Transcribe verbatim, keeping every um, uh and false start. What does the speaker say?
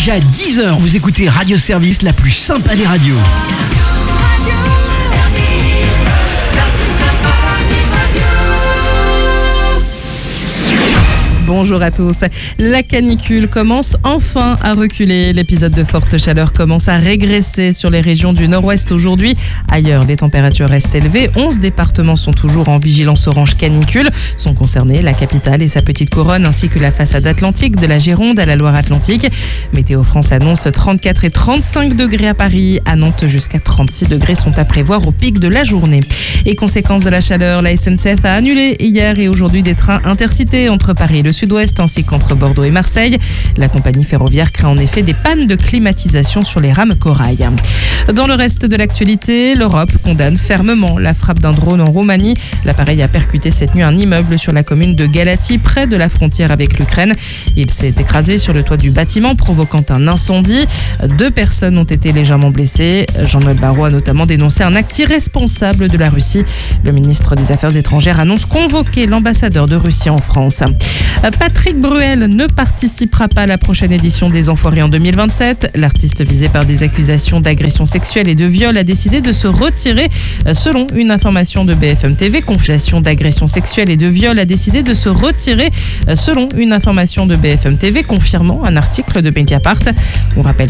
Déjà dix heures, vous écoutez Radio Service, la plus sympa des radios. Bonjour à tous. La canicule commence enfin à reculer. L'épisode de forte chaleur commence à régresser sur les régions du nord-ouest aujourd'hui. Ailleurs, les températures restent élevées. onze départements sont toujours en vigilance orange canicule. Sont concernés la capitale et sa petite couronne ainsi que la façade atlantique de la Gironde à la Loire-Atlantique. Météo France annonce trente-quatre et trente-cinq degrés à Paris. À Nantes, jusqu'à trente-six degrés sont à prévoir au pic de la journée. Et conséquence de la chaleur, la S N C F a annulé hier et aujourd'hui des trains intercités entre Paris et le sud-ouest ainsi qu'entre Bordeaux et Marseille. La compagnie ferroviaire craint en effet des pannes de climatisation sur les rames corail. Dans le reste de l'actualité, l'Europe condamne fermement la frappe d'un drone en Roumanie. L'appareil a percuté cette nuit un immeuble sur la commune de Galati, près de la frontière avec l'Ukraine. Il s'est écrasé sur le toit du bâtiment, provoquant un incendie. Deux personnes ont été légèrement blessées. Jean-Noël Barrot a notamment dénoncé un acte irresponsable de la Russie. Le ministre des Affaires étrangères annonce convoquer l'ambassadeur de Russie en France. Patrick Bruel ne participera pas à la prochaine édition des Enfoirés en deux mille vingt-sept. L'artiste visé par des accusations d'agression sexuelle et de viol a décidé de se retirer selon une information de B F M T V. Confession d'agression sexuelle et de viol a décidé de se retirer selon une information de B F M T V, confirmant un article de Mediapart. On rappelle